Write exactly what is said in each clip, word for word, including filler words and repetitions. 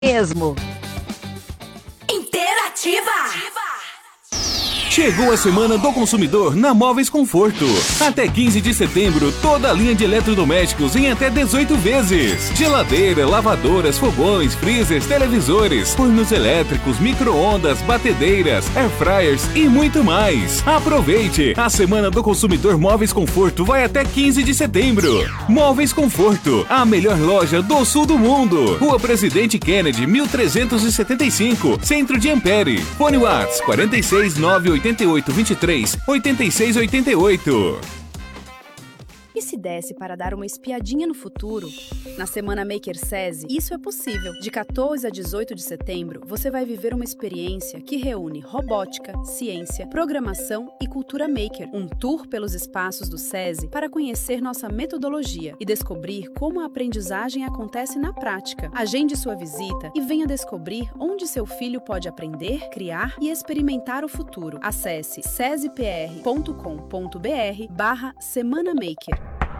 mesmo. Interativa. Chegou a Semana do Consumidor na Móveis Conforto. Até quinze de setembro, toda a linha de eletrodomésticos em até dezoito vezes. Geladeira, lavadoras, fogões, freezers, televisores, fornos elétricos, micro-ondas, batedeiras, airfryers e muito mais. Aproveite! A Semana do Consumidor Móveis Conforto vai até quinze de setembro. Móveis Conforto, a melhor loja do sul do mundo. Rua Presidente Kennedy, mil trezentos e setenta e cinco, Centro de Ampere. Fone WhatsApp quatro seis nove oito oito, vinte e três, oitenta e seis, oitenta e oito. E se desse para dar uma espiadinha no futuro? Na Semana Maker SESI, isso é possível. De quatorze a dezoito de setembro, você vai viver uma experiência que reúne robótica, ciência, programação e cultura maker. Um tour pelos espaços do SESI para conhecer nossa metodologia e descobrir como a aprendizagem acontece na prática. Agende sua visita e venha descobrir onde seu filho pode aprender, criar e experimentar o futuro. Acesse sesipr ponto com ponto br barra Semana Maker.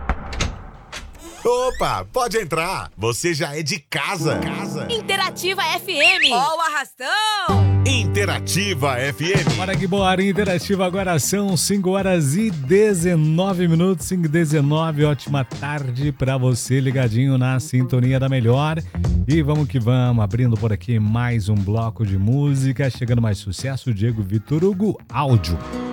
Opa, pode entrar. Você já é de casa. casa. Interativa F M. Ó o arrastão. Interativa F M. Bora que bora, Interativa agora são cinco horas e dezenove minutos, cinco e dezenove, ótima tarde pra você ligadinho na sintonia da melhor. E vamos que vamos, abrindo por aqui mais um bloco de música, chegando mais sucesso, Diego Vitor Hugo, áudio.